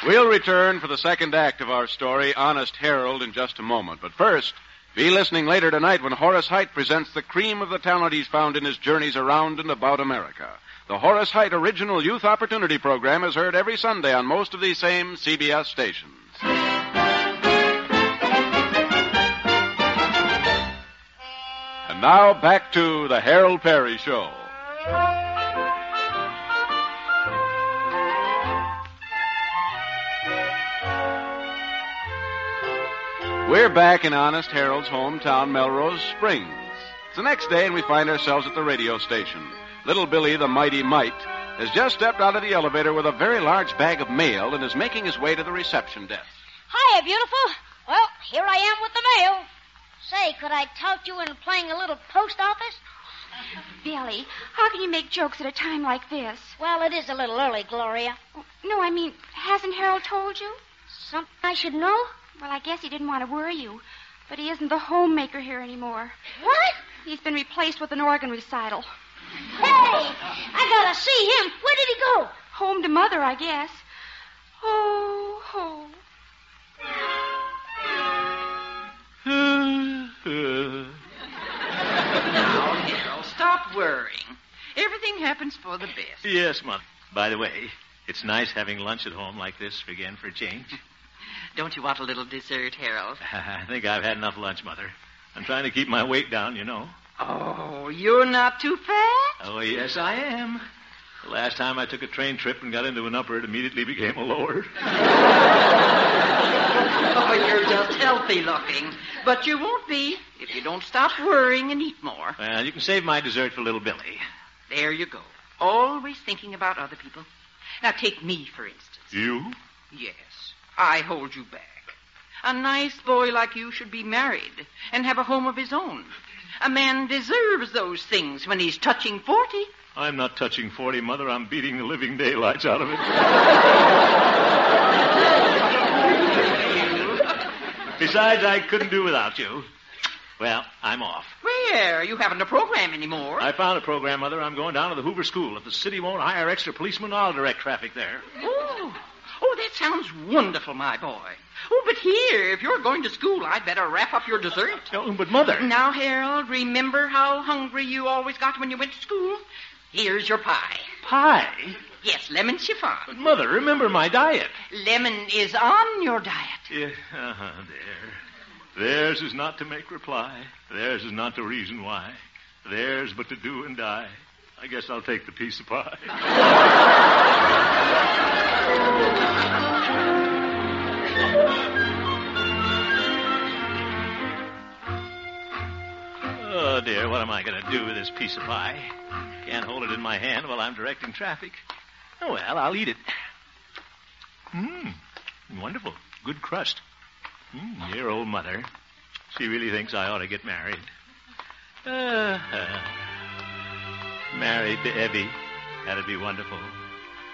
We'll return for the second act of our story, Honest Harold, in just a moment. But first, be listening later tonight when Horace Heidt presents the cream of the talent he's found in his journeys around and about America. The Horace Heidt Original Youth Opportunity Program is heard every Sunday on most of these same CBS stations. And now back to the Harold Perry Show. We're back in Honest Harold's hometown, Melrose Springs. It's the next day, and we find ourselves at the radio station. Little Billy, the mighty mite, has just stepped out of the elevator with a very large bag of mail and is making his way to the reception desk. Hiya, beautiful. Well, here I am with the mail. Say, could I tout you in playing a little post office? Billy, how can you make jokes at a time like this? Well, it is a little early, Gloria. No, I mean, hasn't Harold told you? Something I should know? Well, I guess he didn't want to worry you, but he isn't the homemaker here anymore. What? He's been replaced with an organ recital. Hey, I gotta see him. Where did he go? Home to Mother, I guess. Oh, ho. Now, Harold, stop worrying. Everything happens for the best. Yes, Mother. By the way, it's nice having lunch at home like this again for a change. Don't you want a little dessert, Harold? I think I've had enough lunch, Mother. I'm trying to keep my weight down, you know. Oh, you're not too fat? Oh, yes, I am. The last time I took a train trip and got into an upper, it immediately became a lower. Oh, you're just healthy looking. But you won't be if you don't stop worrying and eat more. Well, you can save my dessert for little Billy. There you go. Always thinking about other people. Now, take me, for instance. You? Yes, I hold you back. A nice boy like you should be married and have a home of his own. A man deserves those things when he's touching 40. I'm not touching 40, Mother. I'm beating the living daylights out of it. Besides, I couldn't do without you. Well, I'm off. Where? You haven't a program anymore. I found a program, Mother. I'm going down to the Hoover School. If the city won't hire extra policemen, I'll direct traffic there. Oh, that sounds wonderful, my boy. Oh, but here, if you're going to school, I'd better wrap up your dessert. No, but Mother... Now, Harold, remember how hungry you always got when you went to school? Here's your pie. Pie? Yes, lemon chiffon. But, Mother, remember my diet. Lemon is on your diet. Yeah, there. Theirs is not to make reply. Theirs is not to reason why. Theirs but to do and die. I guess I'll take the piece of pie. Oh, dear, what am I going to do with this piece of pie? Can't hold it in my hand while I'm directing traffic. Oh, well, I'll eat it. Wonderful. Good crust. Dear old Mother. She really thinks I ought to get married. Married to Evie. That'd be wonderful.